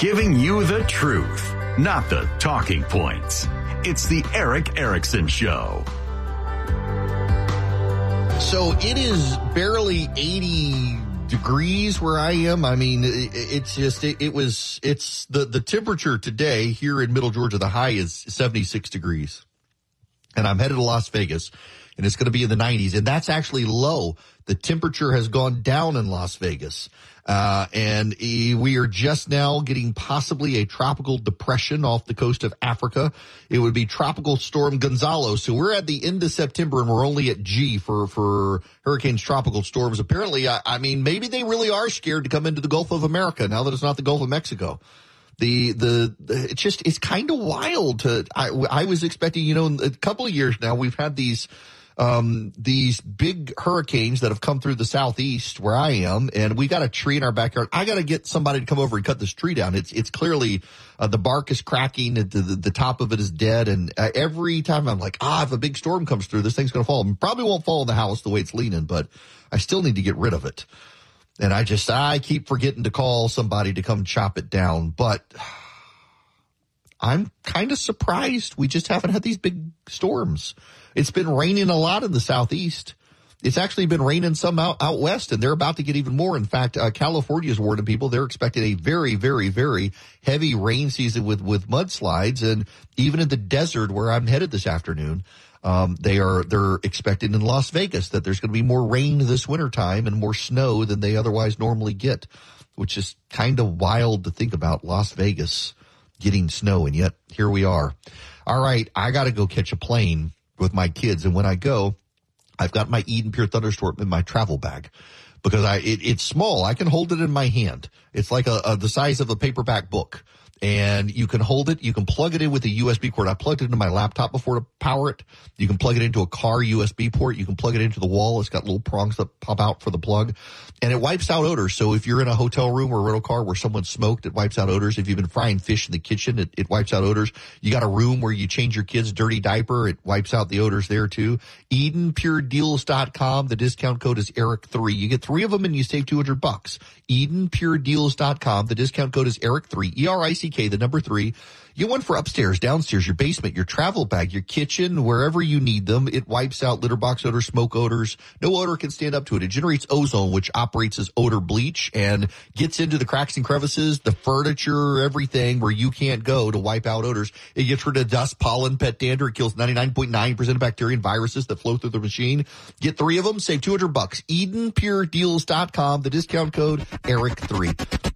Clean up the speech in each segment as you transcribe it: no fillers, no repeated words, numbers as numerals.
Giving you the truth, not the talking points. It's the Erick Erickson Show. So it is barely 80 degrees where I am. I mean, it's the temperature today here in Middle Georgia, the high is 76 degrees. And I'm headed to Las Vegas, and it's going to be in the 90s. And that's actually low. The temperature has gone down in Las Vegas. And we are just now getting possibly a tropical depression off the coast of Africa. It would be Tropical Storm Gonzalo. So we're at the end of September, and we're only at G for hurricanes, tropical storms. Apparently, I mean, maybe they really are scared to come into the Gulf of America now that it's not the Gulf of Mexico. It's kind of wild I was expecting, in a couple of years now, we've had these big hurricanes that have come through the southeast where I am, and we got a tree in our backyard. I got to get somebody to come over and cut this tree down. It's clearly, the bark is cracking, the top of it is dead, and every time I'm like, if a big storm comes through, this thing's going to fall. It probably won't fall in the house the way it's leaning, but I still need to get rid of it. And I keep forgetting to call somebody to come chop it down, but I'm kind of surprised we just haven't had these big storms. It's been raining a lot in the southeast. It's actually been raining some out west, and they're about to get even more. In fact, California is warning people they're expecting a very, very, very heavy rain season with mudslides. And even in the desert where I'm headed this afternoon, they're expecting in Las Vegas that there's going to be more rain this wintertime and more snow than they otherwise normally get, which is kind of wild to think about, Las Vegas getting snow, and yet here we are. All right, I got to go catch a plane with my kids, and when I go, I've got my Eden Pure Thunderstorm in my travel bag because it's small. I can hold it in my hand. It's like the size of a paperback book. And you can hold it. You can plug it in with a USB cord. I plugged it into my laptop before to power it. You can plug it into a car USB port. You can plug it into the wall. It's got little prongs that pop out for the plug. And it wipes out odors. So if you're in a hotel room or a rental car where someone smoked, it wipes out odors. If you've been frying fish in the kitchen, it wipes out odors. You got a room where you change your kid's dirty diaper, it wipes out the odors there too. EdenPureDeals.com. The discount code is Eric3. You get 3 of them and you save $200. EdenPureDeals.com. The discount code is Eric3. ERICK, the number 3. You want for upstairs, downstairs, your basement, your travel bag, your kitchen, wherever you need them. It wipes out litter box odors, smoke odors. No odor can stand up to it. It generates ozone, which operates as odor bleach and gets into the cracks and crevices, the furniture, everything where you can't go to wipe out odors. It gets rid of dust, pollen, pet dander. It kills 99.9% of bacteria and viruses that flow through the machine. Get 3 of them, save $200. EdenPureDeals.com. The discount code Eric3.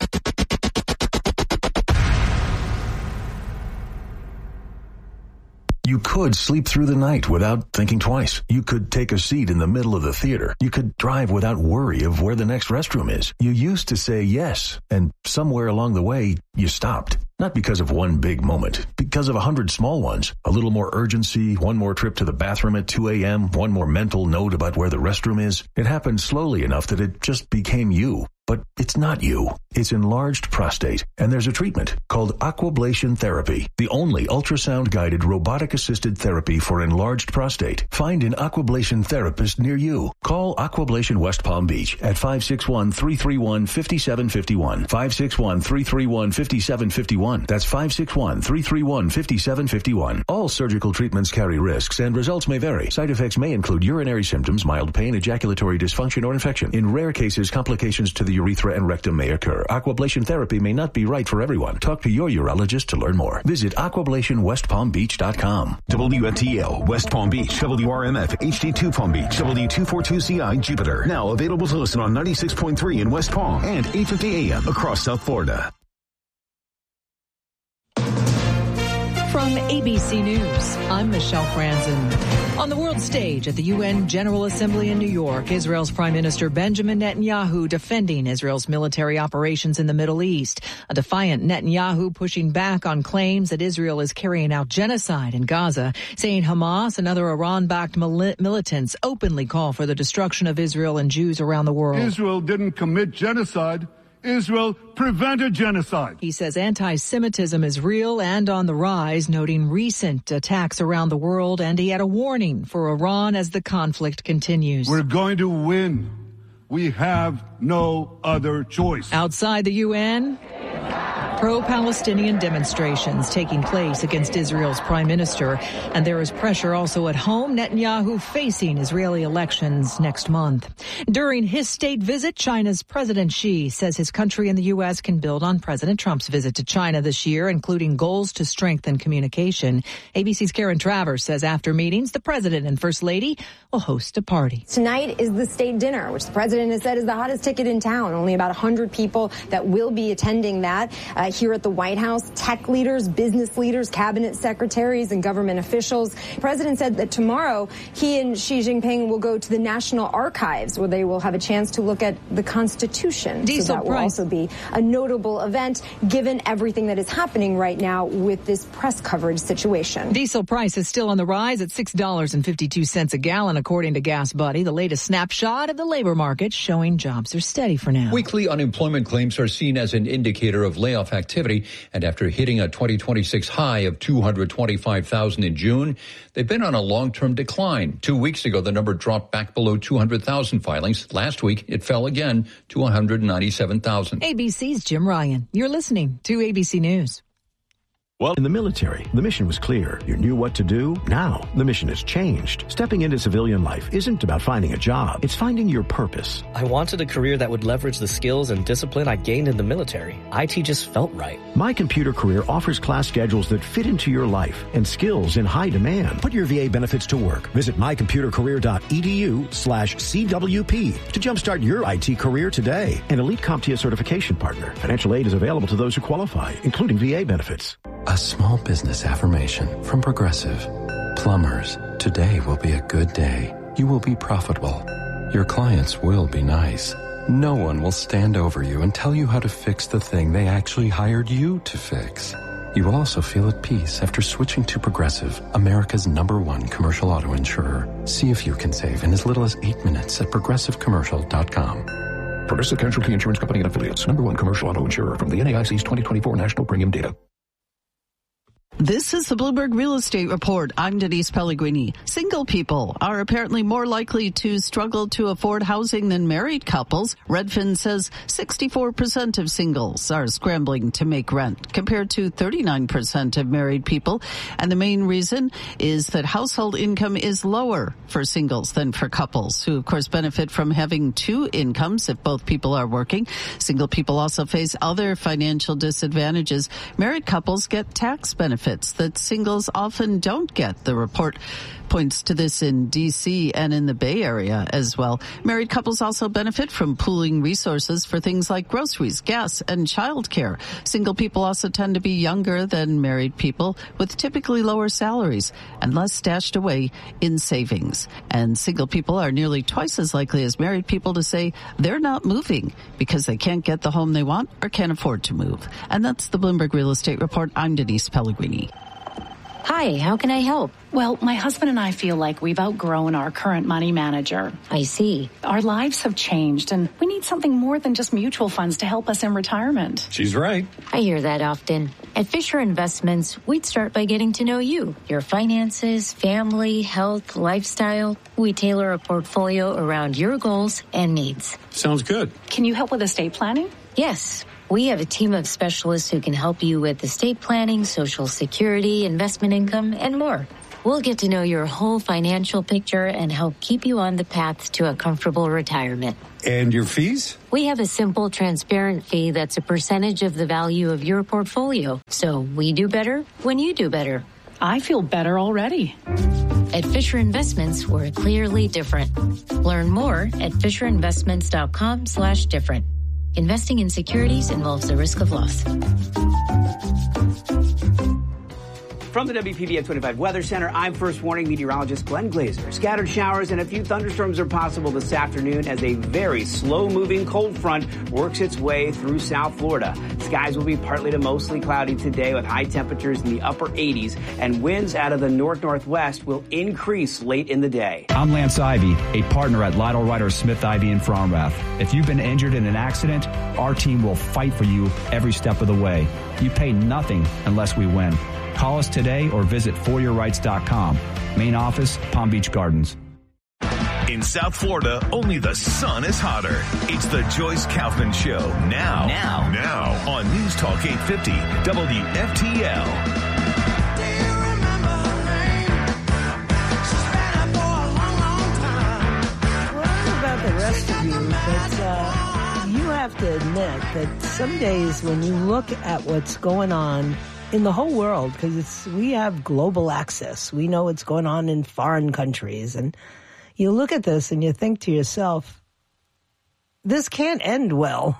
You could sleep through the night without thinking twice. You could take a seat in the middle of the theater. You could drive without worry of where the next restroom is. You used to say yes, and somewhere along the way, you stopped. Not because of one big moment, because of 100 small ones. A little more urgency, one more trip to the bathroom at 2 a.m., one more mental note about where the restroom is. It happened slowly enough that it just became you. But it's not you. It's enlarged prostate, and there's a treatment called Aquablation Therapy, the only ultrasound-guided robotic-assisted therapy for enlarged prostate. Find an Aquablation therapist near you. Call Aquablation West Palm Beach at 561-331-5751. 561-331-5751. That's 561-331-5751. All surgical treatments carry risks, and results may vary. Side effects may include urinary symptoms, mild pain, ejaculatory dysfunction, or infection. In rare cases, complications to the urethra and rectum may occur. Aquablation therapy may not be right for everyone. Talk to your urologist to learn more. Visit aquablationwestpalmbeach.com. WFTL West Palm Beach, WRMF HD2 Palm Beach, W242CI Jupiter. Now available to listen on 96.3 in West Palm and 850 AM across South Florida. From ABC News, I'm Michelle Franzen. On the world stage at the UN General Assembly in New York, Israel's Prime Minister Benjamin Netanyahu defending Israel's military operations in the Middle East. A defiant Netanyahu pushing back on claims that Israel is carrying out genocide in Gaza, saying Hamas and other Iran-backed militants openly call for the destruction of Israel and Jews around the world. Israel didn't commit genocide. Israel prevented genocide. He says anti-Semitism is real and on the rise, noting recent attacks around the world, and he had a warning for Iran as the conflict continues. We're going to win. We have no other choice. Outside the UN, Pro-Palestinian demonstrations taking place against Israel's prime minister. And there is pressure also at home. Netanyahu facing Israeli elections next month. During his state visit, China's President Xi says his country and the U.S. can build on President Trump's visit to China this year, including goals to strengthen communication. ABC's Karen Travers says after meetings, the president and first lady will host a party. Tonight is the state dinner, which the president has said is the hottest ticket in town. Only about 100 people that will be attending that. Here at the White House, tech leaders, business leaders, cabinet secretaries, and government officials. The president said that tomorrow he and Xi Jinping will go to the National Archives, where they will have a chance to look at the Constitution. So that will also be a notable event, given everything that is happening right now with this press coverage situation. Diesel price is still on the rise at $6.52 a gallon, according to Gas Buddy. The latest snapshot of the labor market showing jobs are steady for now. Weekly unemployment claims are seen as an indicator of layoff activity, and after hitting a 2026 high of 225,000 in June, they've been on a long-term decline. 2 weeks ago, the number dropped back below 200,000 filings. Last week, it fell again to 197,000. ABC's Jim Ryan. You're listening to ABC News. Well, in the military, the mission was clear. You knew what to do. Now, the mission has changed. Stepping into civilian life isn't about finding a job. It's finding your purpose. I wanted a career that would leverage the skills and discipline I gained in the military. IT just felt right. My Computer Career offers class schedules that fit into your life and skills in high demand. Put your VA benefits to work. Visit mycomputercareer.edu/CWP to jumpstart your IT career today. An elite CompTIA certification partner. Financial aid is available to those who qualify, including VA benefits. A small business affirmation from Progressive. Plumbers, today will be a good day. You will be profitable. Your clients will be nice. No one will stand over you and tell you how to fix the thing they actually hired you to fix. You will also feel at peace after switching to Progressive, America's #1 commercial auto insurer. See if you can save in as little as 8 minutes at progressivecommercial.com. Progressive Casualty Insurance Company and Affiliates, #1 commercial auto insurer from the NAIC's 2024 National Premium Data. This is the Bloomberg Real Estate Report. I'm Denise Pellegrini. Single people are apparently more likely to struggle to afford housing than married couples. Redfin says 64% of singles are scrambling to make rent, compared to 39% of married people. And the main reason is that household income is lower for singles than for couples, who of course benefit from having two incomes if both people are working. Single people also face other financial disadvantages. Married couples get tax benefits that singles often don't get. The report points to this in D.C. and in the Bay Area as well. Married couples also benefit from pooling resources for things like groceries, gas, and childcare. Single people also tend to be younger than married people, with typically lower salaries and less stashed away in savings. And single people are nearly twice as likely as married people to say they're not moving because they can't get the home they want or can't afford to move. And that's the Bloomberg Real Estate Report. I'm Denise Pellegrini. Hi, how can I help? Well, my husband and I feel like we've outgrown our current money manager. I see. Our lives have changed, and we need something more than just mutual funds to help us in retirement. She's right. I hear that often. At Fisher Investments, we'd start by getting to know you, your finances, family, health, lifestyle. We tailor a portfolio around your goals and needs. Sounds good. Can you help with estate planning? Yes. We have a team of specialists who can help you with estate planning, Social Security, investment income, and more. We'll get to know your whole financial picture and help keep you on the path to a comfortable retirement. And your fees? We have a simple, transparent fee that's a percentage of the value of your portfolio. So we do better when you do better. I feel better already. At Fisher Investments, we're clearly different. Learn more at FisherInvestments.com/different. Investing in securities involves the risk of loss. From the WPVN 25 Weather Center, I'm First Warning meteorologist Glenn Glazer. Scattered showers and a few thunderstorms are possible this afternoon as a very slow-moving cold front works its way through South Florida. Skies will be partly to mostly cloudy today with high temperatures in the upper 80s, and winds out of the north-northwest will increase late in the day. I'm Lance Ivy, a partner at Lytle Ryder Smith Ivy in Fromrath. If you've been injured in an accident, our team will fight for you every step of the way. You pay nothing unless we win. Call us today or visit foryourrights.com. Main office, Palm Beach Gardens. In South Florida, only the sun is hotter. It's the Joyce Kaufman Show now on News Talk 850 WFTL. The rest of you, but you have to admit that some days when you look at what's going on in the whole world, because we have global access, we know what's going on in foreign countries, and you look at this and you think to yourself, this can't end well,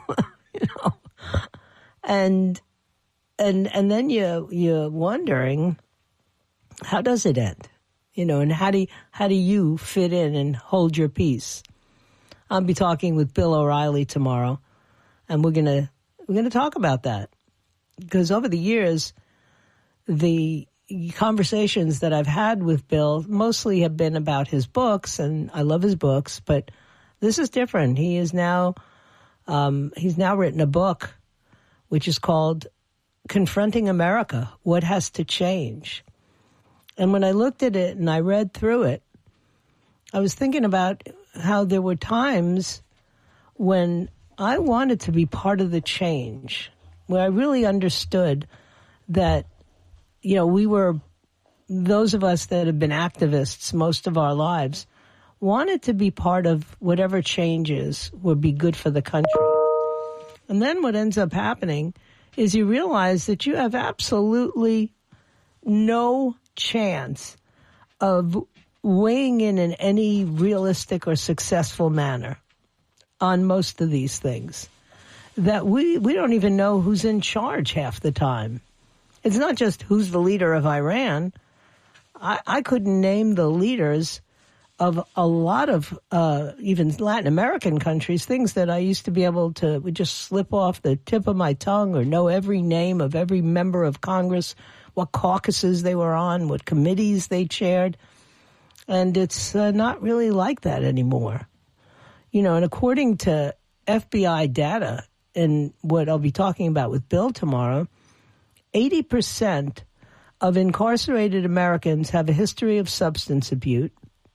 and then you're wondering, how does it end, and how do you fit in and hold your peace? I'll be talking with Bill O'Reilly tomorrow, and we're gonna talk about that, because over the years, the conversations that I've had with Bill mostly have been about his books, and I love his books, but this is different. He is now he's now written a book which is called Confronting America: What Has to Change. And when I looked at it and I read through it, I was thinking about how there were times when I wanted to be part of the change, where I really understood that, we were, those of us that have been activists most of our lives, wanted to be part of whatever changes would be good for the country. And then what ends up happening is you realize that you have absolutely no chance of weighing in any realistic or successful manner on most of these things, that we don't even know who's in charge half the time. It's not just who's the leader of Iran. I couldn't name the leaders of a lot of even Latin American countries, things that I used to be able to would just slip off the tip of my tongue, or know every name of every member of Congress, what caucuses they were on, what committees they chaired. And it's not really like that anymore. And according to FBI data, and what I'll be talking about with Bill tomorrow, 80% of incarcerated Americans have a history of substance abuse.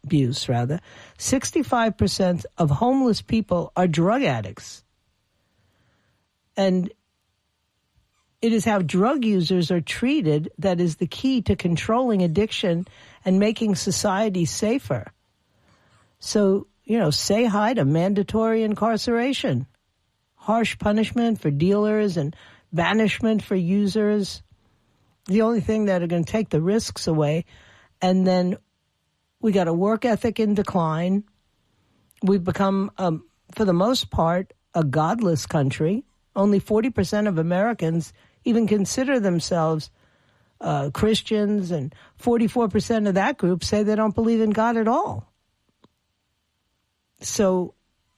65% of homeless people are drug addicts. And it is how drug users are treated that is the key to controlling addiction and making society safer. So, say hi to mandatory incarceration, harsh punishment for dealers and banishment for users, the only thing that are going to take the risks away. And then we got a work ethic in decline. We've become, for the most part, a godless country. Only 40% of Americans even consider themselves Christians, and 44% of that group say they don't believe in God at all. So,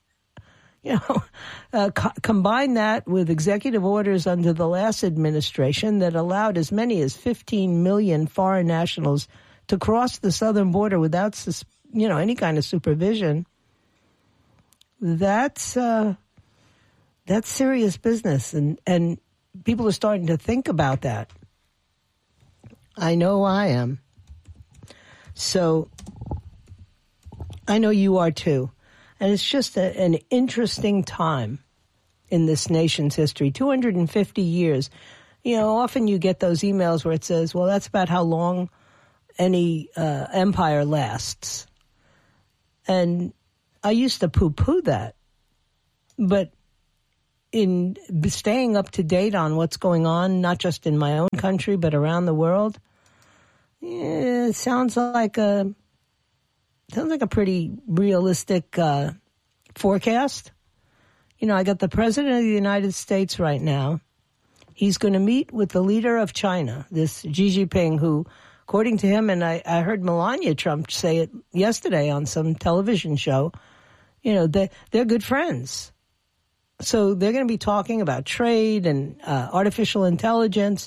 combine that with executive orders under the last administration that allowed as many as 15 million foreign nationals to cross the southern border without, any kind of supervision. That's serious business, and people are starting to think about that. I know I am. So I know you are too. And it's just an interesting time in this nation's history. 250 years. Often you get those emails where it says, well, that's about how long any empire lasts. And I used to poo-poo that. But in staying up to date on what's going on, not just in my own country, but around the world, it sounds like a pretty realistic forecast. I got the President of the United States right now. He's going to meet with the leader of China, this Xi Jinping, who, according to him, and I heard Melania Trump say it yesterday on some television show, they're good friends. So they're going to be talking about trade and artificial intelligence,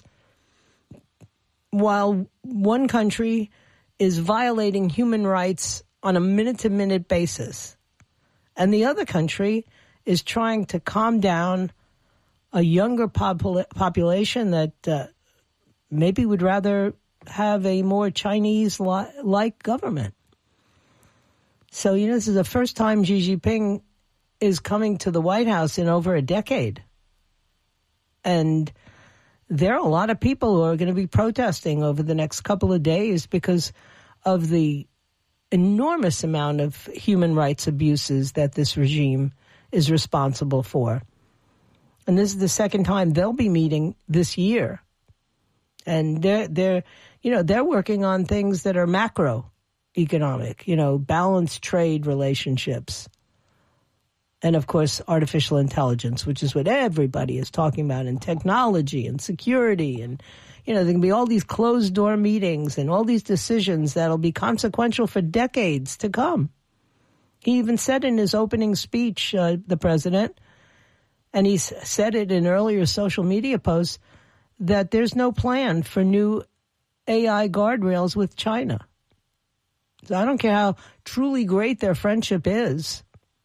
while one country is violating human rights on a minute-to-minute basis. And the other country is trying to calm down a younger population that maybe would rather have a more Chinese-like government. So, this is the first time Xi Jinping is coming to the White House in over a decade. And there are a lot of people who are going to be protesting over the next couple of days because of the enormous amount of human rights abuses that this regime is responsible for. And this is the second time they'll be meeting this year. And they're working on things that are macroeconomic, balanced trade relationships. And, of course, artificial intelligence, which is what everybody is talking about, and technology and security. And, there can be all these closed-door meetings and all these decisions that'll be consequential for decades to come. He even said in his opening speech, the president, and he said it in earlier social media posts, that there's no plan for new AI guardrails with China. So I don't care how truly great their friendship is.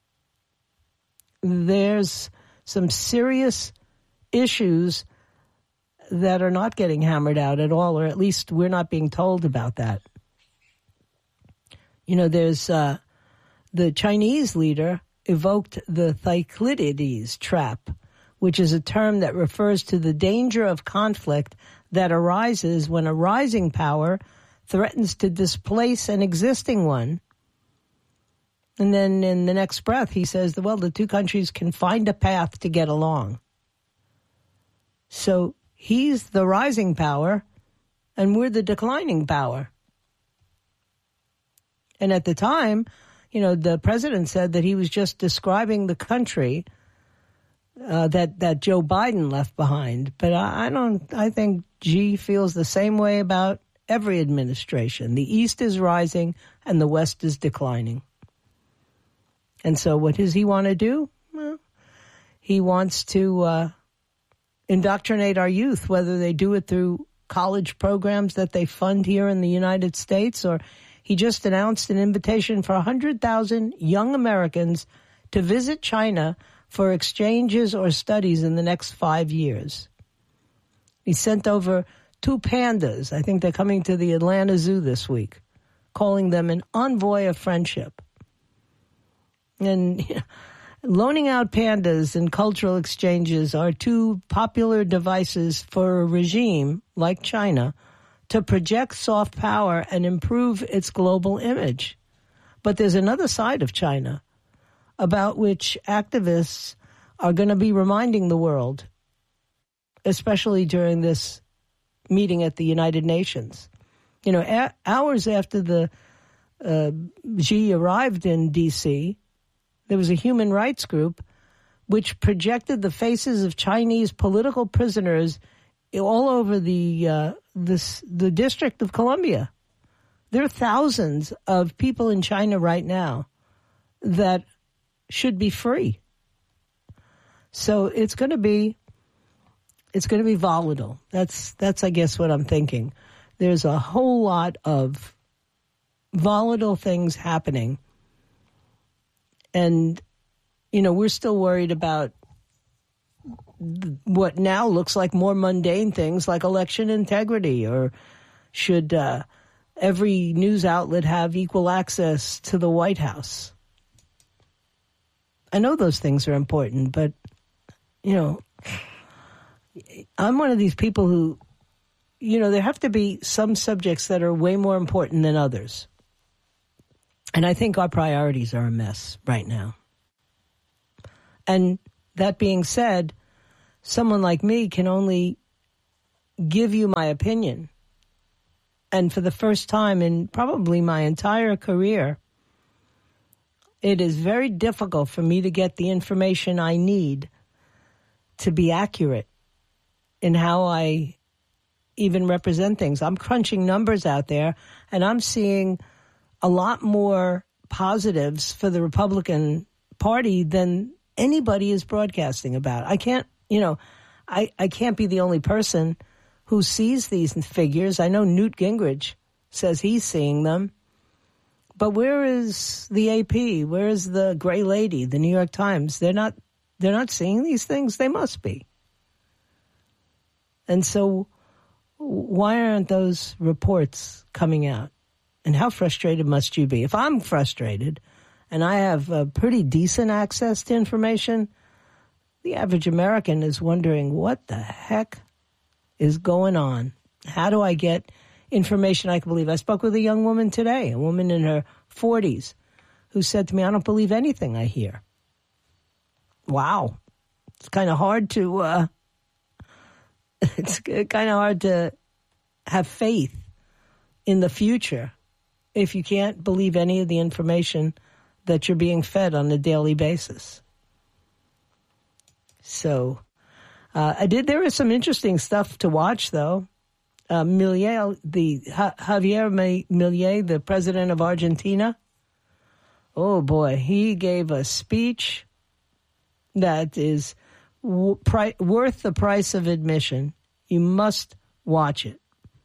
There's some serious issues that are not getting hammered out at all, or at least we're not being told about that. There's the Chinese leader evoked the Thucydides trap, which is a term that refers to the danger of conflict that arises when a rising power threatens to displace an existing one. And then in the next breath, he says, the two countries can find a path to get along. So he's the rising power, and we're the declining power. And at the time, the president said that he was just describing the country that Joe Biden left behind. But I think Xi feels the same way about every administration. The East is rising and the West is declining. And so what does he want to do? Well, he wants to indoctrinate our youth, whether they do it through college programs that they fund here in the United States, or he just announced an invitation for 100,000 young Americans to visit China for exchanges or studies in the next 5 years. He sent over 2 pandas. I think they're coming to the Atlanta Zoo this week, calling them an envoy of friendship. And loaning out pandas and cultural exchanges are 2 popular devices for a regime like China to project soft power and improve its global image. But there's another side of China about which activists are going to be reminding the world, especially during this meeting at the United Nations. Hours after the Xi arrived in D.C., there was a human rights group which projected the faces of Chinese political prisoners all over the District of Columbia. There are thousands of people in China right now that should be free. So it's going to be volatile. That's I guess what I'm thinking. There's a whole lot of volatile things happening. And, we're still worried about what now looks like more mundane things like election integrity, or should every news outlet have equal access to the White House? I know those things are important, but, I'm one of these people who, there have to be some subjects that are way more important than others. And I think our priorities are a mess right now. And that being said, someone like me can only give you my opinion. And for the first time in probably my entire career, it is very difficult for me to get the information I need to be accurate in how I even represent things. I'm crunching numbers out there, and I'm seeing a lot more positives for the Republican Party than anybody is broadcasting about. I can't, I can't be the only person who sees these figures. I know Newt Gingrich says he's seeing them. But where is the AP? Where is the Gray Lady, the New York Times? They're not seeing these things. They must be. And so why aren't those reports coming out? And how frustrated must you be? If I'm frustrated, and I have pretty decent access to information, the average American is wondering, what the heck is going on? How do I get information I can believe? I spoke with a young woman today, a woman in her 40s, who said to me, I don't believe anything I hear. Wow. It's kind of hard to have faith in the future if you can't believe any of the information that you're being fed on a daily basis. So there is some interesting stuff to watch, though. Javier Milei, the president of Argentina, oh boy, he gave a speech that is worth the price of admission. You must watch it.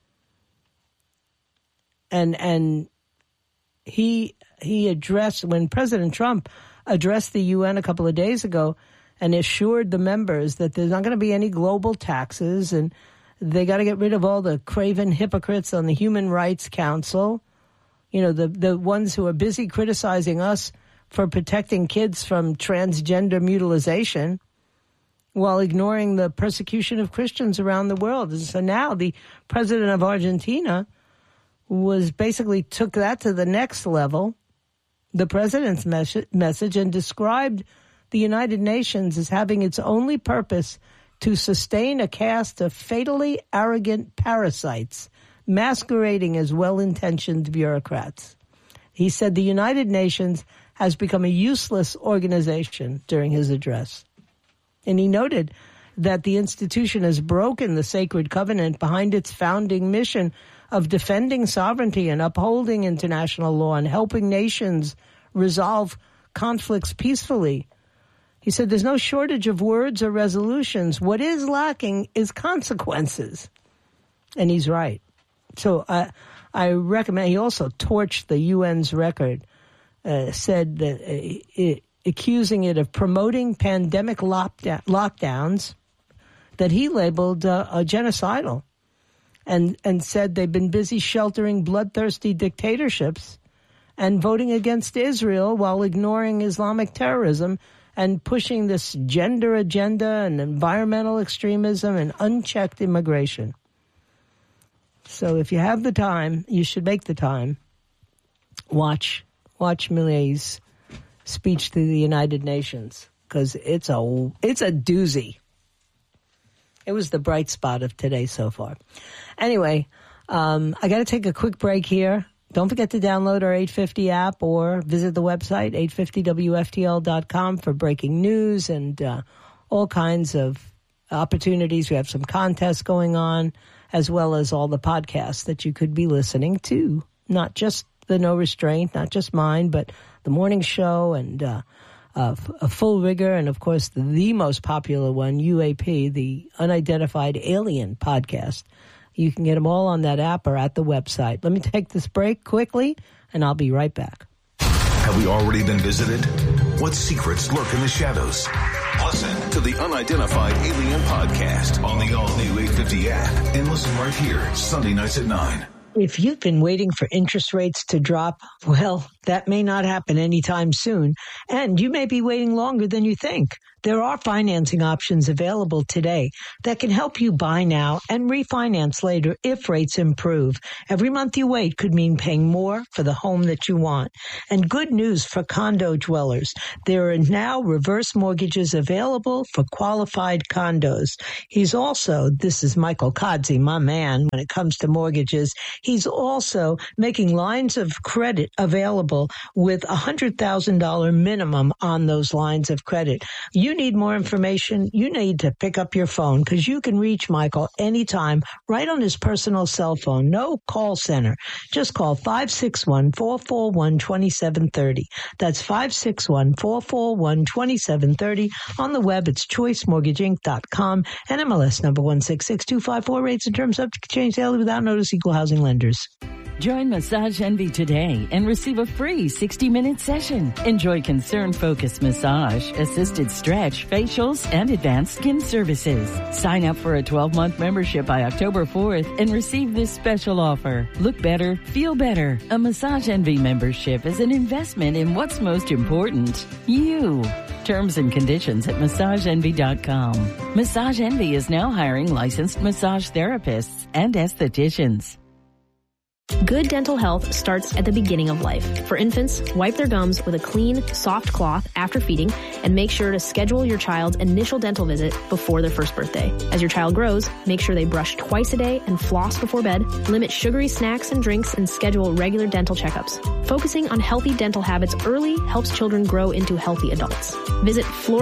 And he addressed, when President Trump addressed the UN a couple of days ago and assured the members that there's not going to be any global taxes and they got to get rid of all the craven hypocrites on the Human Rights Council, you know, the ones who are busy criticizing us for protecting kids from transgender mutilization while ignoring the persecution of Christians around the world. And so now the president of Argentina basically took that to the next level, the president's message, and described the United Nations as having its only purpose to sustain a caste of fatally arrogant parasites masquerading as well-intentioned bureaucrats. He said the United Nations has become a useless organization during his address. And he noted that the institution has broken the sacred covenant behind its founding mission of defending sovereignty and upholding international law and helping nations resolve conflicts peacefully. He said there's no shortage of words or resolutions. What is lacking is consequences. And he's right. So I recommend, he also torched the UN's record, said that accusing it of promoting pandemic lockdowns that he labeled genocidal, and said they've been busy sheltering bloodthirsty dictatorships and voting against Israel while ignoring Islamic terrorism and pushing this gender agenda and environmental extremism and unchecked immigration. So if you have the time, you should make the time. Watch Milei's speech to the United Nations, because it's a doozy. It was the bright spot of today so far. Anyway, I got to take a quick break here. Don't forget to download our 850 app or visit the website, 850WFTL.com, for breaking news and all kinds of opportunities. We have some contests going on, as well as all the podcasts that you could be listening to. Not just the No Restraint, not just mine, but the morning show and a Full Rigor, and of course the most popular one, UAP, the Unidentified Alien podcast. You can get them all on that app or at the website. Let me take this break quickly, and I'll be right back. Have we already been visited? What secrets lurk in the shadows? Listen to the Unidentified Alien podcast on the all-new 850 app, and listen right here, Sunday nights at 9. If you've been waiting for interest rates to drop, well, that may not happen anytime soon, and you may be waiting longer than you think. There are financing options available today that can help you buy now and refinance later if rates improve. Every month you wait could mean paying more for the home that you want. And good news for condo dwellers. There are now reverse mortgages available for qualified condos. This is Michael Kodzi, my man, when it comes to mortgages. He's also making lines of credit available with $100,000 minimum on those lines of credit. You need more information, you need to pick up your phone, because you can reach Michael anytime right on his personal cell phone. No call center. Just call 561-441-2730. That's 561-441-2730. On the web, it's choicemortgageinc.com and MLS number 1666254. Rates and terms subject to change daily without notice. Equal housing lenders. Join Massage Envy today and receive a free 60-minute session. Enjoy concern-focused massage, assisted stretch, facials, and advanced skin services. Sign up for a 12-month membership by October 4th and receive this special offer. Look better, feel better. A Massage Envy membership is an investment in what's most important, you. Terms and conditions at MassageEnvy.com. Massage Envy is now hiring licensed massage therapists and estheticians. Good dental health starts at the beginning of life. For infants, wipe their gums with a clean, soft cloth after feeding, and make sure to schedule your child's initial dental visit before their first birthday. As your child grows, make sure they brush twice a day and floss before bed, limit sugary snacks and drinks, and schedule regular dental checkups. Focusing on healthy dental habits early helps children grow into healthy adults. Visit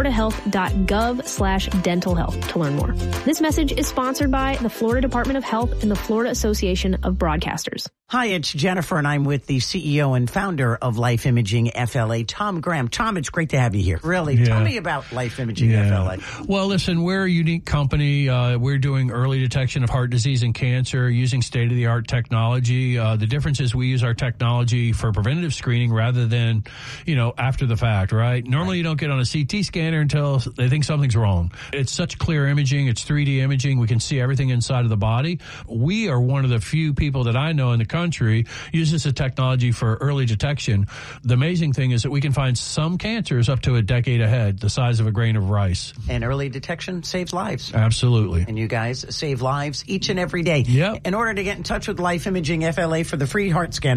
floridahealth.gov/dental health to learn more. This message is sponsored by the Florida Department of Health and the Florida Association of Broadcasters. Hi, it's Jennifer, and I'm with the CEO and founder of Life Imaging FLA, Tom Graham. Tom, it's great to have you here. Really, tell me about Life Imaging FLA. Well, listen, we're a unique company. We're doing early detection of heart disease and cancer using state-of-the-art technology. The difference is we use our technology for preventative screening rather than, after the fact, right? Normally, you don't get on a CT scanner until they think something's wrong. It's such clear imaging. It's 3D imaging. We can see everything inside of the body. We are one of the few people that I know in the country uses the technology for early detection. The amazing thing is that we can find some cancers up to a decade ahead, the size of a grain of rice. And early detection saves lives. Absolutely. And you guys save lives each and every day. Yep. In order to get in touch with Life Imaging FLA for the free heart scan, a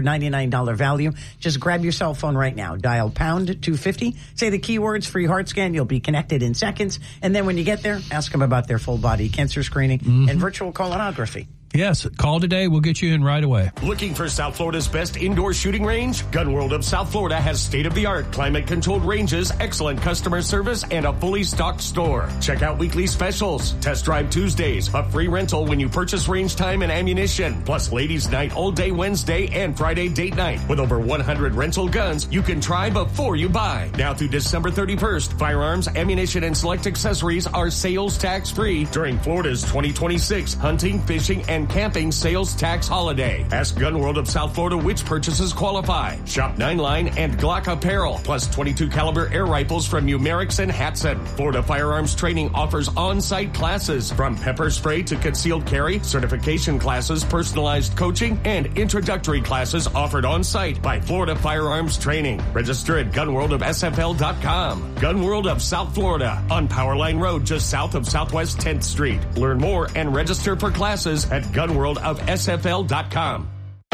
$699 value, just grab your cell phone right now. Dial pound 250, say the keywords free heart scan. You'll be connected in seconds. And then when you get there, ask them about their full body cancer screening and virtual colonography. Yes, call today. We'll get you in right away. Looking for South Florida's best indoor shooting range? Gun World of South Florida has state-of-the-art climate-controlled ranges, excellent customer service, and a fully stocked store. Check out weekly specials, test drive Tuesdays, a free rental when you purchase range time and ammunition, plus ladies' night all day Wednesday and Friday date night. With over 100 rental guns, you can try before you buy. Now through December 31st, firearms, ammunition, and select accessories are sales tax-free during Florida's 2026 hunting, fishing, and camping sales tax holiday. Ask Gun World of South Florida which purchases qualify. Shop 9-line and Glock apparel, plus 22 caliber air rifles from Numerics and Hatson. Florida Firearms Training offers on-site classes from pepper spray to concealed carry, certification classes, personalized coaching, and introductory classes offered on-site by Florida Firearms Training. Register at gunworldofsfl.com. Gun World of South Florida on Powerline Road just south of Southwest 10th Street. Learn more and register for classes at gunworldofsfl.com.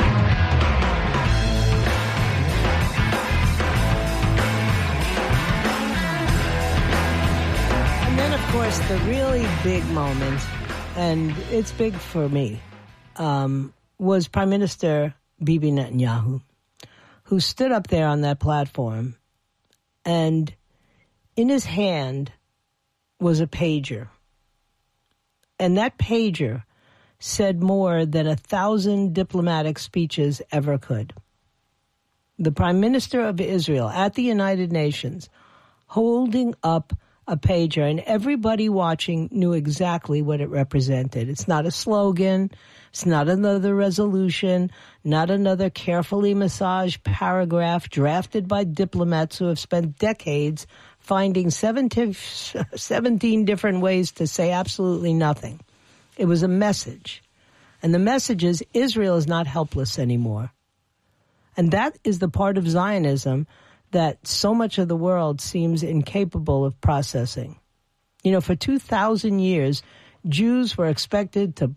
And then, of course, the really big moment, and it's big for me, was Prime Minister Bibi Netanyahu, who stood up there on that platform, and in his hand was a pager. And that pager said more than 1,000 diplomatic speeches ever could. The Prime Minister of Israel at the United Nations holding up a pager, and everybody watching knew exactly what it represented. It's not a slogan. It's not another resolution, not another carefully massaged paragraph drafted by diplomats who have spent decades finding 17 different ways to say absolutely nothing. It was a message. And the message is Israel is not helpless anymore. And that is the part of Zionism that so much of the world seems incapable of processing. For 2,000 years, Jews were expected to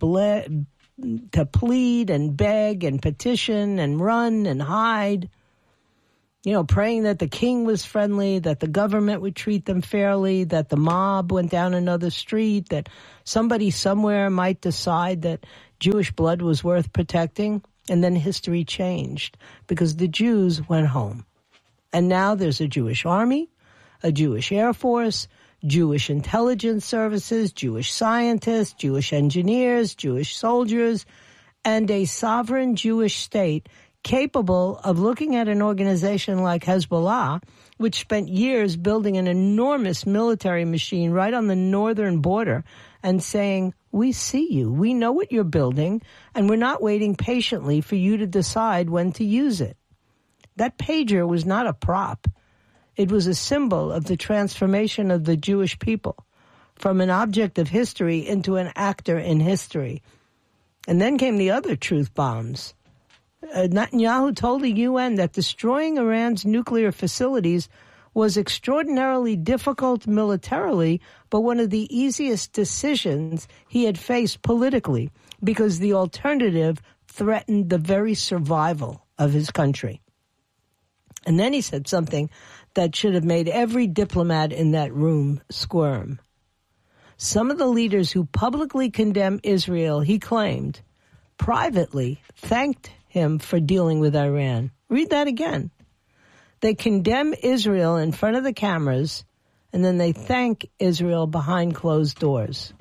plead and beg and petition and run and hide, praying that the king was friendly, that the government would treat them fairly, that the mob went down another street, that somebody somewhere might decide that Jewish blood was worth protecting. And then history changed because the Jews went home. And now there's a Jewish army, a Jewish Air Force, Jewish intelligence services, Jewish scientists, Jewish engineers, Jewish soldiers, and a sovereign Jewish state capable of looking at an organization like Hezbollah, which spent years building an enormous military machine right on the northern border, and saying, we see you, we know what you're building, and we're not waiting patiently for you to decide when to use it. That pager was not a prop. It was a symbol of the transformation of the Jewish people from an object of history into an actor in history. And then came the other truth bombs. Netanyahu told the UN that destroying Iran's nuclear facilities was extraordinarily difficult militarily, but one of the easiest decisions he had faced politically, because the alternative threatened the very survival of his country. And then he said something that should have made every diplomat in that room squirm. Some of the leaders who publicly condemn Israel, he claimed, privately thanked him for dealing with Iran. Read that again. They condemn Israel in front of the cameras, and then they thank Israel behind closed doors.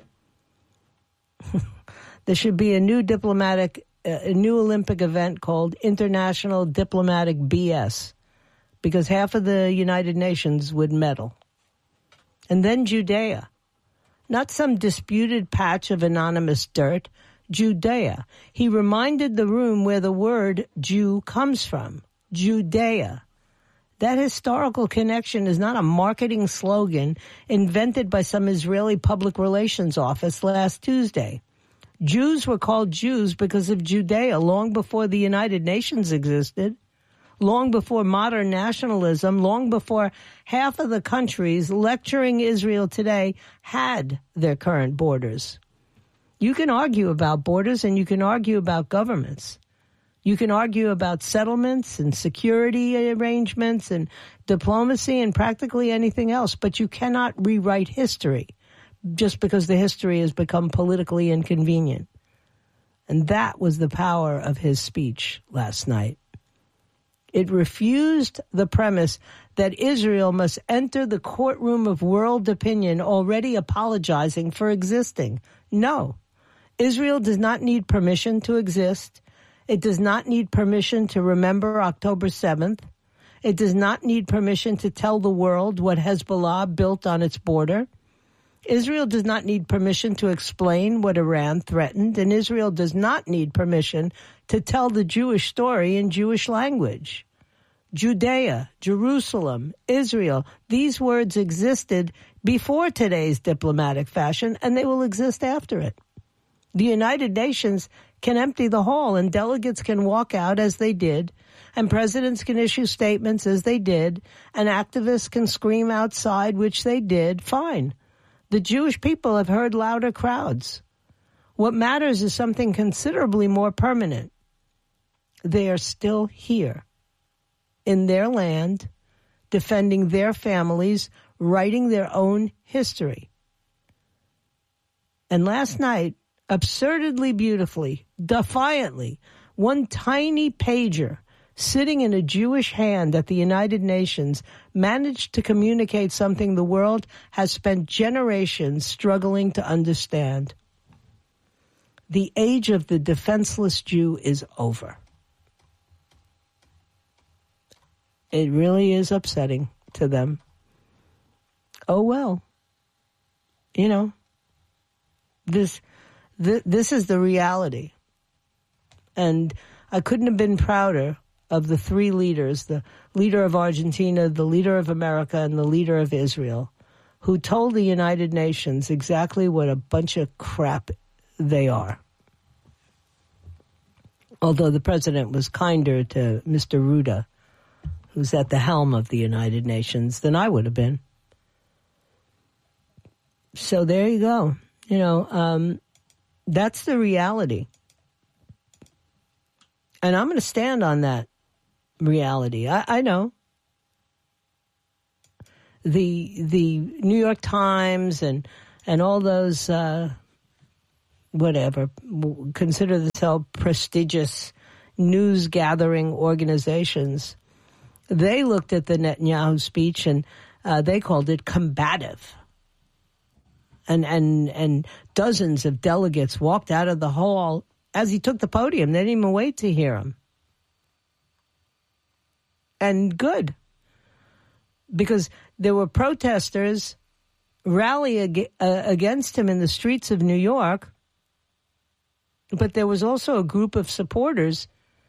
There should be a new Olympic event called International Diplomatic BS, because half of the United Nations would medal. And then Judea. Not some disputed patch of anonymous dirt, Judea. He reminded the room where the word Jew comes from, Judea. That historical connection is not a marketing slogan invented by some Israeli public relations office last Tuesday. Jews were called Jews because of Judea long before the United Nations existed, long before modern nationalism, long before half of the countries lecturing Israel today had their current borders. You can argue about borders and you can argue about governments. You can argue about settlements and security arrangements and diplomacy and practically anything else, but you cannot rewrite history just because the history has become politically inconvenient. And that was the power of his speech last night. It refused the premise that Israel must enter the courtroom of world opinion already apologizing for existing. No, Israel does not need permission to exist. It does not need permission to remember October 7th. It does not need permission to tell the world what Hezbollah built on its border. Israel does not need permission to explain what Iran threatened, and Israel does not need permission to tell the Jewish story in Jewish language. Judea, Jerusalem, Israel, these words existed before today's diplomatic fashion, and they will exist after it. The United Nations can empty the hall, and delegates can walk out as they did, and presidents can issue statements as they did, and activists can scream outside, which they did. Fine. The Jewish people have heard louder crowds. What matters is something considerably more permanent. They are still here, in their land, defending their families, writing their own history. And last night, absurdly beautifully, defiantly, one tiny pager sitting in a Jewish hand at the United Nations managed to communicate something the world has spent generations struggling to understand. The age of the defenseless Jew is over. It really is upsetting to them. Oh, well, you know, this is the reality. And I couldn't have been prouder of the three leaders, the leader of Argentina, the leader of America, and the leader of Israel, who told the United Nations exactly what a bunch of crap they are. Although the president was kinder to Mr. Ruda, who's at the helm of the United Nations, than I would have been. So there you go. You know, that's the reality. And I'm going to stand on that reality. I know. The New York Times and all those, whatever, consider themselves prestigious news-gathering organizations, they looked at the Netanyahu speech and they called it combative. And dozens of delegates walked out of the hall as he took the podium. They didn't even wait to hear him. and good. Because there were protesters rallying against him in the streets of New York, but there was also a group of supporters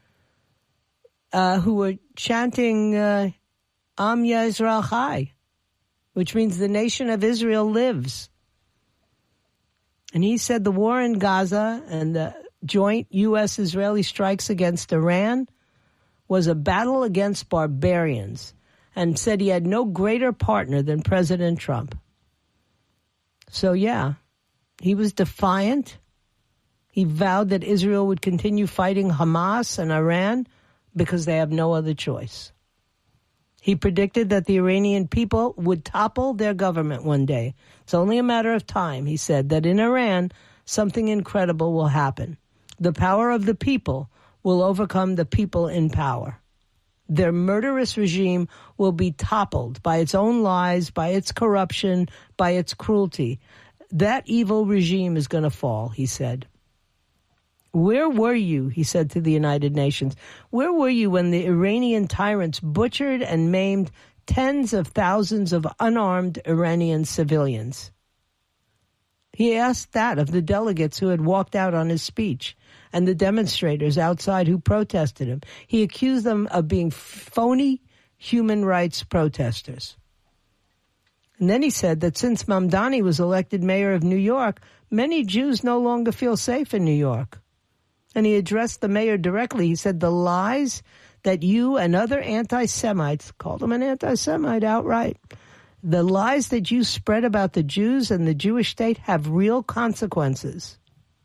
who were chanting Am Yisrael Chai, which means the nation of Israel lives. And he said the war in Gaza and the joint U.S.-Israeli strikes against Iran was a battle against barbarians, and said he had no greater partner than President Trump. So, yeah, he was defiant. He vowed that Israel would continue fighting Hamas and Iran because they have no other choice. He predicted that the Iranian people would topple their government one day. It's only a matter of time, he said, that in Iran, something incredible will happen. The power of the people will overcome the people in power. Their murderous regime will be toppled by its own lies, by its corruption, by its cruelty. That evil regime is going to fall, he said. Where were you, he said to the United Nations, where were you when the Iranian tyrants butchered and maimed tens of thousands of unarmed Iranian civilians? He asked that of the delegates who had walked out on his speech and the demonstrators outside who protested him. He accused them of being phony human rights protesters. And then he said that since Mamdani was elected mayor of New York, many Jews no longer feel safe in New York. And he addressed the mayor directly. He said, the lies that you and other anti-Semites, called him an anti-Semite outright, the lies that you spread about the Jews and the Jewish state have real consequences.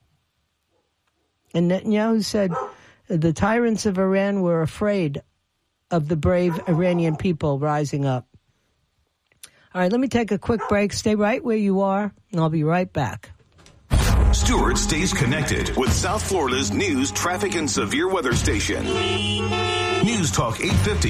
And Netanyahu said the tyrants of Iran were afraid of the brave Iranian people rising up. All right, let me take a quick break. Stay right where you are, and I'll be right back. Stewart stays connected with South Florida's news, traffic, and severe weather station. News Talk 850,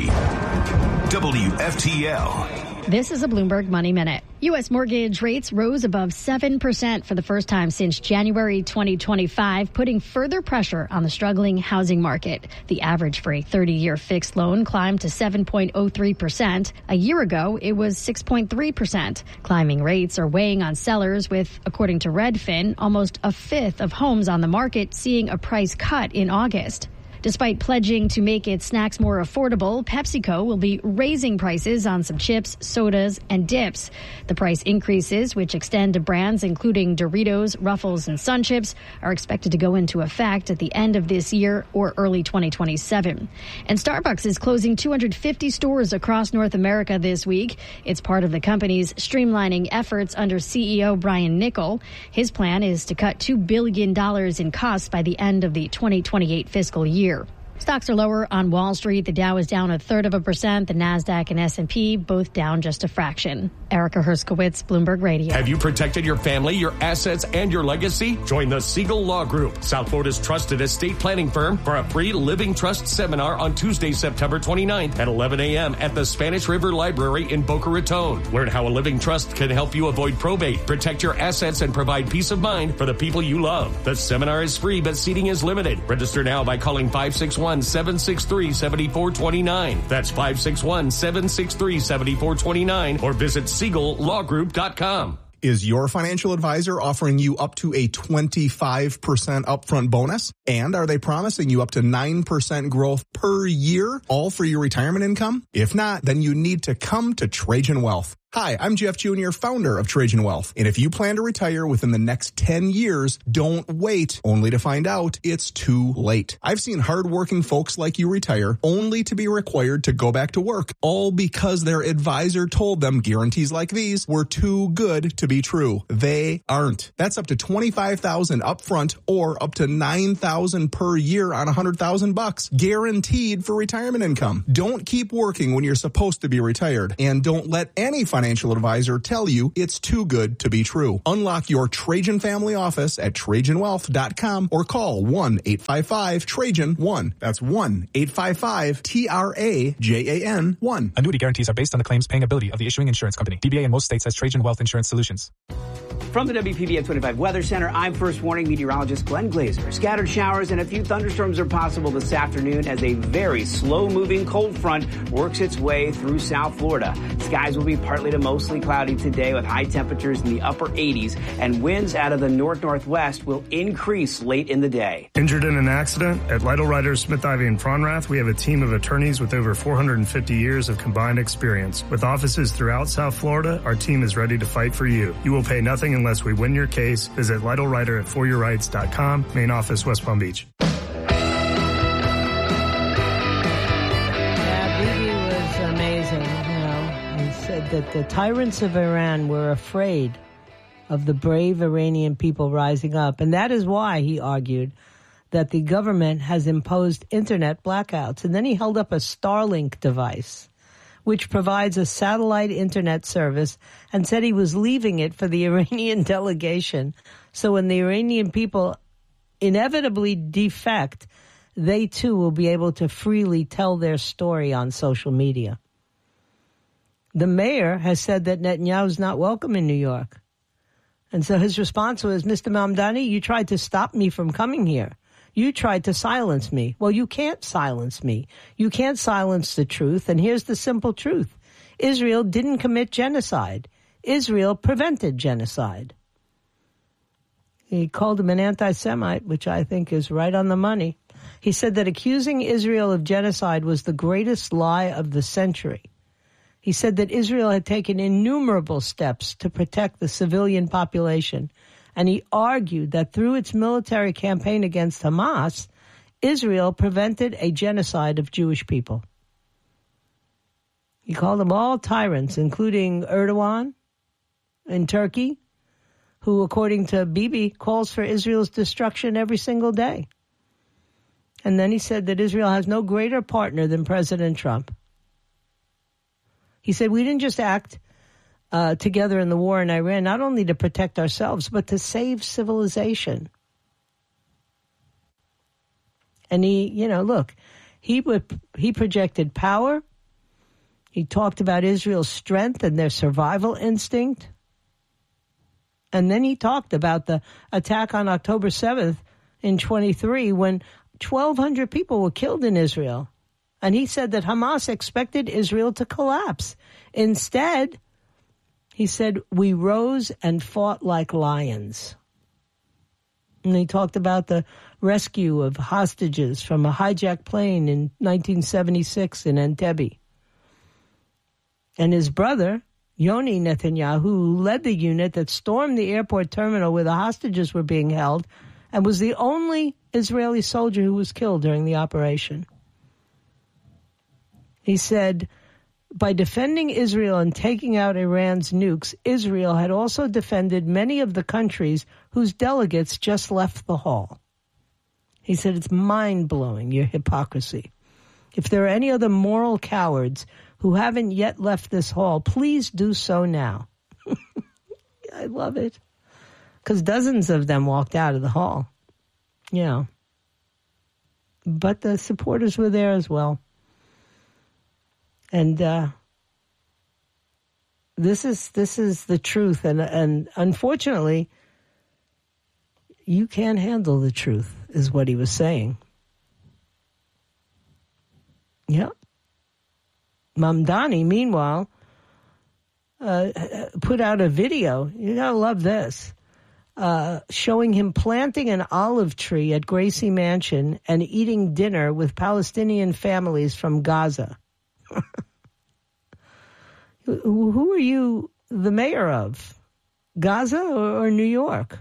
WFTL. This is a Bloomberg Money Minute. U.S. mortgage rates rose above 7% for the first time since January 2025, putting further pressure on the struggling housing market. The average for a 30-year fixed loan climbed to 7.03%. A year ago, it was 6.3%. Climbing rates are weighing on sellers with, according to Redfin, almost a fifth of homes on the market seeing a price cut in August. Despite pledging to make its snacks more affordable, PepsiCo will be raising prices on some chips, sodas, and dips. The price increases, which extend to brands including Doritos, Ruffles, and Sun Chips, are expected to go into effect at the end of this year or early 2027. And Starbucks is closing 250 stores across North America this week. It's part of the company's streamlining efforts under CEO Brian Niccol. His plan is to cut $2 billion in costs by the end of the 2028 fiscal year. Stocks are lower on Wall Street. The Dow is down 0.33%. The Nasdaq and S&P both down just a fraction. Erica Herskowitz, Bloomberg Radio. Have you protected your family, your assets, and your legacy? Join the Siegel Law Group, South Florida's trusted estate planning firm, for a free Living Trust seminar on Tuesday, September 29th at 11 a.m. at the Spanish River Library in Boca Raton. Learn how a living trust can help you avoid probate, protect your assets, and provide peace of mind for the people you love. The seminar is free, but seating is limited. Register now by calling 561-763-7429. That's 561-763-7429, or visit SiegelLawGroup.com. Is your financial advisor offering you up to a 25% upfront bonus? And are they promising you up to 9% growth per year, all for your retirement income? If not, then you need to come to Trajan Wealth. Hi, I'm Jeff Jr., founder of Trajan Wealth. And if you plan to retire within the next 10 years, don't wait only to find out it's too late. I've seen hardworking folks like you retire only to be required to go back to work, all because their advisor told them guarantees like these were too good to be true. They aren't. That's up to $25,000 upfront or up to $9,000 per year on $100,000, guaranteed for retirement income. Don't keep working when you're supposed to be retired, and don't let any financial advisor tell you it's too good to be true. Unlock your Trajan family office at TrajanWealth.com or call 1-855-TRAJAN-1. That's 1-855-TRAJAN-1. Annuity guarantees are based on the claims paying ability of the issuing insurance company. DBA in most states has Trajan Wealth Insurance Solutions. From the WPVN 25 Weather Center, I'm First Warning meteorologist Glenn Glazer. Scattered showers and a few thunderstorms are possible this afternoon as a very slow-moving cold front works its way through South Florida. Skies will be partly to mostly cloudy today with high temperatures in the upper 80s, and winds out of the north-northwest will increase late in the day. Injured in an accident? At Lytle Writers, Smith, Ivy, and Fronrath, we have a team of attorneys with over 450 years of combined experience. With offices throughout South Florida, our team is ready to fight for you. You will pay nothing unless we win your case. Visit Lytle Writer at foryourrights.com. Main office, West Palm Beach. Yeah, Bibi was amazing. He said that the tyrants of Iran were afraid of the brave Iranian people rising up. And that is why, he argued, that the government has imposed internet blackouts. And then he held up a Starlink device, which provides a satellite internet service, and said he was leaving it for the Iranian delegation. So when the Iranian people inevitably defect, they too will be able to freely tell their story on social media. The mayor has said that Netanyahu is not welcome in New York. And so his response was, Mr. Mamdani, you tried to stop me from coming here. You tried to silence me. Well, you can't silence me. You can't silence the truth. And here's the simple truth. Israel didn't commit genocide. Israel prevented genocide. He called him an anti-Semite, which I think is right on the money. He said that accusing Israel of genocide was the greatest lie of the century. He said that Israel had taken innumerable steps to protect the civilian population. And he argued that through its military campaign against Hamas, Israel prevented a genocide of Jewish people. He called them all tyrants, including Erdogan in Turkey, who, according to Bibi, calls for Israel's destruction every single day. And then he said that Israel has no greater partner than President Trump. He said, we didn't just act together in the war in Iran, not only to protect ourselves, but to save civilization. And he projected power. He talked about Israel's strength and their survival instinct. And then he talked about the attack on October 7th in 23 when 1,200 people were killed in Israel. And he said that Hamas expected Israel to collapse. Instead, he said, we rose and fought like lions. And he talked about the rescue of hostages from a hijacked plane in 1976 in Entebbe. And his brother, Yoni Netanyahu, who led the unit that stormed the airport terminal where the hostages were being held and was the only Israeli soldier who was killed during the operation. He said, by defending Israel and taking out Iran's nukes, Israel had also defended many of the countries whose delegates just left the hall. He said, it's mind-blowing, your hypocrisy. If there are any other moral cowards who haven't yet left this hall, please do so now. I love it. Because dozens of them walked out of the hall. Yeah. But the supporters were there as well. And this is the truth, and unfortunately, you can't handle the truth, is what he was saying. Yeah. Mamdani, meanwhile, put out a video. You gotta love this, showing him planting an olive tree at Gracie Mansion and eating dinner with Palestinian families from Gaza. Who are you the mayor of? Gaza or New York?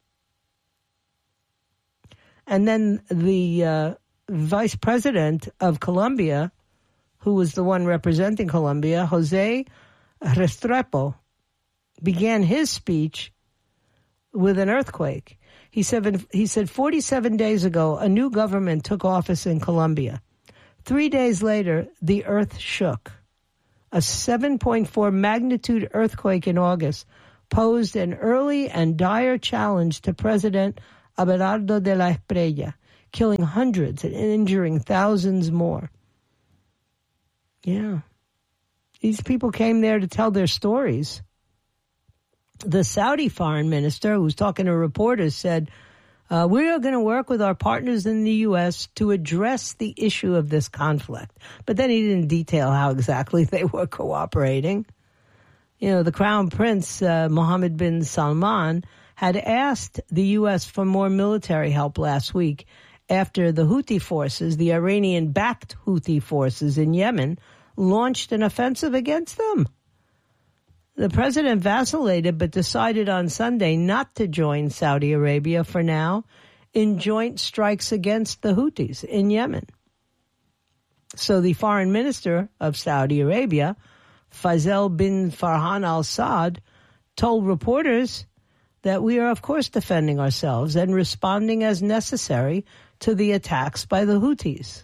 And then the vice president of Colombia, who was the one representing Colombia, Jose Restrepo, began his speech with an earthquake. He said 47 days ago, a new government took office in Colombia. 3 days later, the earth shook. A 7.4 magnitude earthquake in August posed an early and dire challenge to President Abelardo de la Espriella, killing hundreds and injuring thousands more. Yeah. These people came there to tell their stories. The Saudi foreign minister, who was talking to reporters, said, we are going to work with our partners in the U.S. to address the issue of this conflict. But then he didn't detail how exactly they were cooperating. You know, the Crown Prince, Mohammed bin Salman, had asked the U.S. for more military help last week after the Houthi forces, the Iranian-backed Houthi forces in Yemen, launched an offensive against them. The president vacillated but decided on Sunday not to join Saudi Arabia for now in joint strikes against the Houthis in Yemen. So the foreign minister of Saudi Arabia, Faisal bin Farhan al-Saud, told reporters that we are, of course, defending ourselves and responding as necessary to the attacks by the Houthis.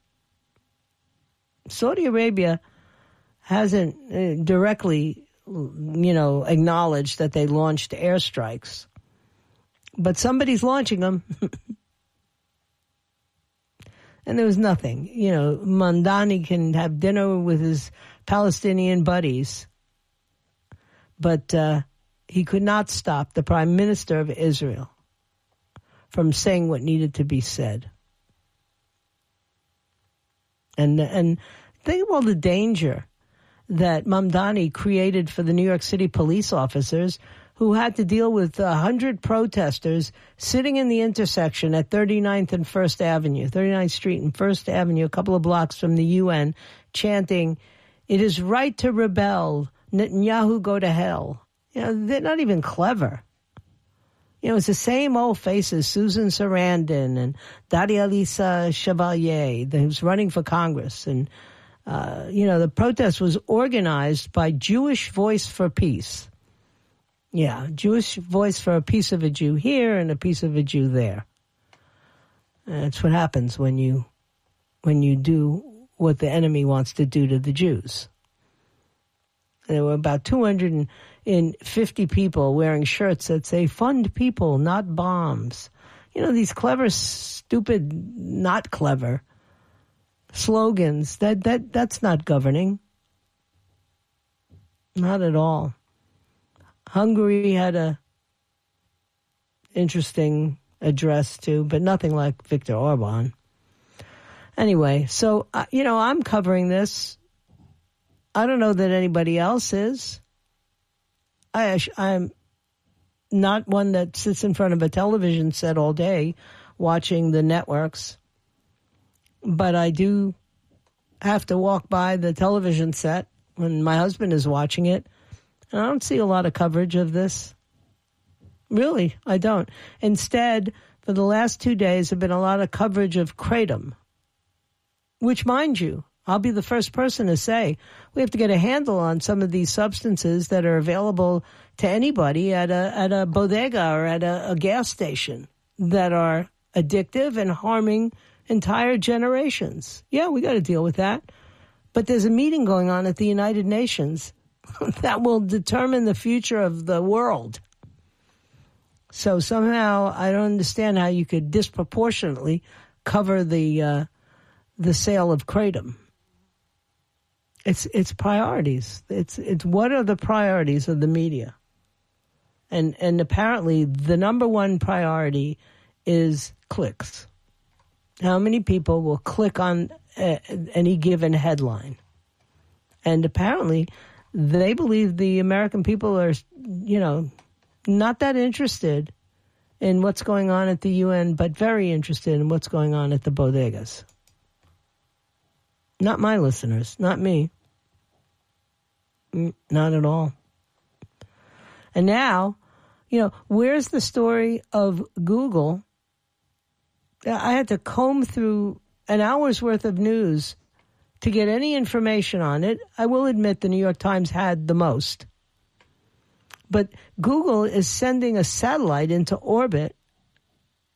Saudi Arabia hasn't directly, acknowledged that they launched airstrikes. But somebody's launching them. And there was nothing. Mamdani can have dinner with his Palestinian buddies. But he could not stop the Prime Minister of Israel from saying what needed to be said. And think of all the danger that Mamdani created for the New York City police officers who had to deal with 100 protesters sitting in the intersection at 39th and 1st Avenue, 39th Street and 1st Avenue, a couple of blocks from the UN, chanting, "It is right to rebel, Netanyahu go to hell." They're not even clever. It's the same old faces, Susan Sarandon and Daria Lisa Chevalier, who's running for Congress. And, the protest was organized by Jewish Voice for Peace. Yeah, Jewish Voice for a piece of a Jew here and a piece of a Jew there. And that's what happens when you do what the enemy wants to do to the Jews. There were about 250 people wearing shirts that say, "Fund people, not bombs." These clever, stupid, not clever slogans, that's not governing. Not at all. Hungary had a interesting address too, but nothing like Viktor Orban. Anyway, so, I'm covering this. I don't know that anybody else is. I'm not one that sits in front of a television set all day watching the networks. But I do have to walk by the television set when my husband is watching it. And I don't see a lot of coverage of this. Really, I don't. Instead, for the last 2 days, have been a lot of coverage of Kratom, which, mind you, I'll be the first person to say we have to get a handle on some of these substances that are available to anybody at a bodega or at a gas station that are addictive and harming entire generations. Yeah, we got to deal with that. But there's a meeting going on at the United Nations that will determine the future of the world. So somehow I don't understand how you could disproportionately cover the sale of Kratom. It's priorities. It's what are the priorities of the media? And apparently the number one priority is clicks. How many people will click on any given headline? And apparently they believe the American people are, not that interested in what's going on at the UN, but very interested in what's going on at the bodegas. Not my listeners, not me. Not at all. And now, where's the story of Google? I had to comb through an hour's worth of news to get any information on it. I will admit the New York Times had the most. But Google is sending a satellite into orbit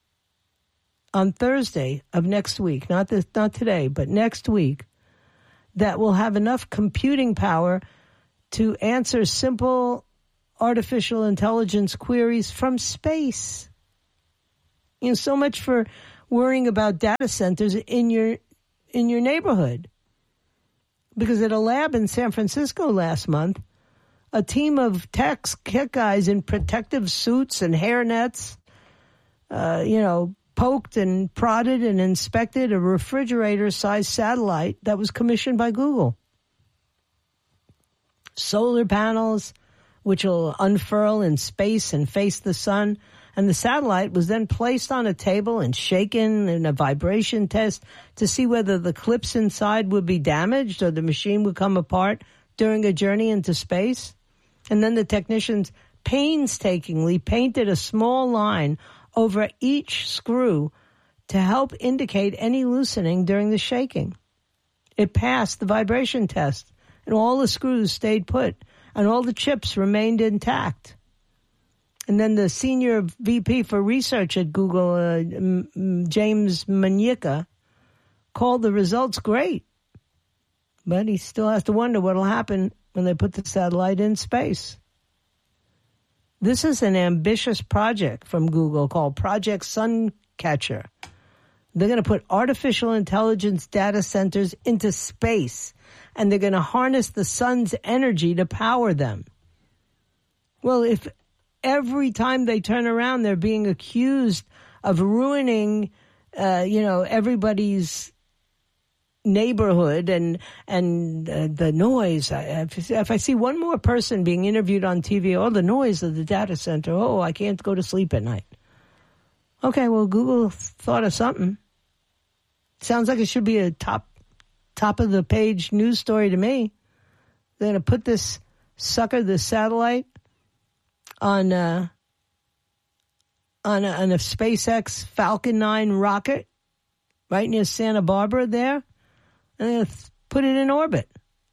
on Thursday of next week, not today, but next week, that will have enough computing power to answer simple artificial intelligence queries from space. You know, so much for worrying about data centers in your neighborhood. Because at a lab in San Francisco last month, a team of tech guys in protective suits and hairnets, poked and prodded and inspected a refrigerator-sized satellite that was commissioned by Google. Solar panels, which will unfurl in space and face the sun. And the satellite was then placed on a table and shaken in a vibration test to see whether the clips inside would be damaged or the machine would come apart during a journey into space. And then the technicians painstakingly painted a small line over each screw to help indicate any loosening during the shaking. It passed the vibration test, and all the screws stayed put, and all the chips remained intact. And then the senior VP for research at Google, James Manyika, called the results great. But he still has to wonder what will happen when they put the satellite in space. This is an ambitious project from Google called Project Suncatcher. They're going to put artificial intelligence data centers into space, and they're going to harness the sun's energy to power them. Well, if every time they turn around, they're being accused of ruining, everybody's neighborhood and the noise. If I see one more person being interviewed on TV, the noise of the data center, I can't go to sleep at night. Okay, well, Google thought of something. Sounds like it should be a top of the page news story to me. They're going to put this satellite, on a SpaceX Falcon 9 rocket right near Santa Barbara there, and they're going to put it in orbit.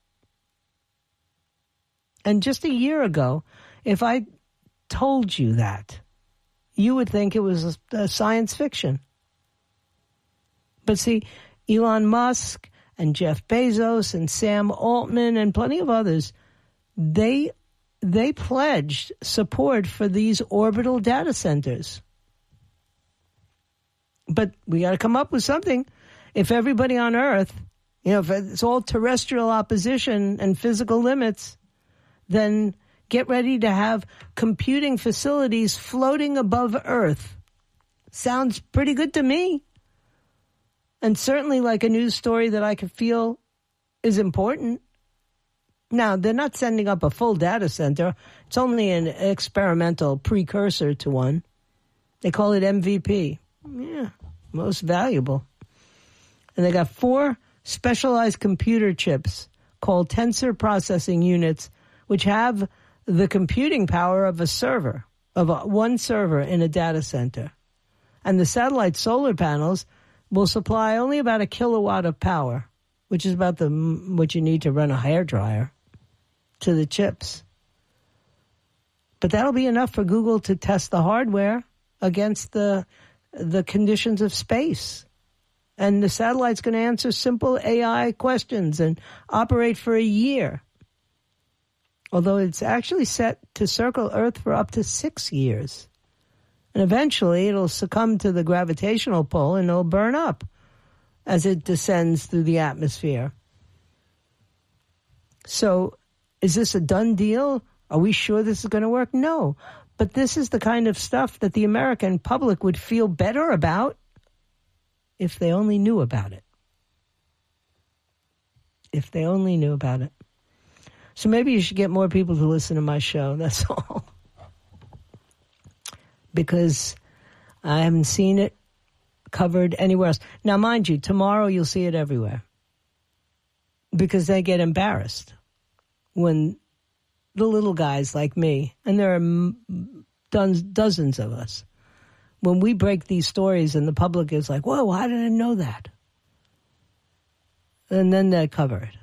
And just a year ago, if I told you that, you would think it was a science fiction. But see, Elon Musk and Jeff Bezos and Sam Altman and plenty of others, they pledged support for these orbital data centers. But we got to come up with something. If everybody on Earth, if it's all terrestrial opposition and physical limits, then get ready to have computing facilities floating above Earth. Sounds pretty good to me. And certainly like a news story that I could feel is important. Now, they're not sending up a full data center. It's only an experimental precursor to one. They call it MVP. Yeah, most valuable. And they got 4 specialized computer chips called tensor processing units, which have the computing power of one server in a data center. And the satellite solar panels will supply only about a kilowatt of power, which is about what you need to run a hairdryer, to the chips. But that'll be enough for Google to test the hardware against the conditions of space. And the satellite's going to answer simple AI questions and operate for a year. Although it's actually set to circle Earth for up to 6 years. And eventually it'll succumb to the gravitational pull and it'll burn up as it descends through the atmosphere. So is this a done deal? Are we sure this is going to work? No. But this is the kind of stuff that the American public would feel better about if they only knew about it. If they only knew about it. So maybe you should get more people to listen to my show. That's all. Because I haven't seen it covered anywhere else. Now, mind you, tomorrow you'll see it everywhere. Because they get embarrassed when the little guys like me, and there are dozens of us, when we break these stories and the public is like, whoa, how did I know that? And then they cover it.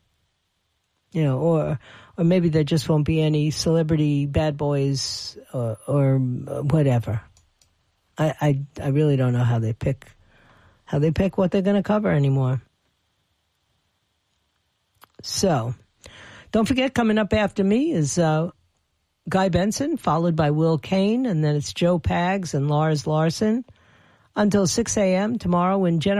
Or maybe there just won't be any celebrity bad boys or whatever. I really don't know how they pick what they're going to cover anymore. So, don't forget, coming up after me is Guy Benson, followed by Will Kane, and then it's Joe Pags and Lars Larson until 6 a.m. tomorrow when Jennifer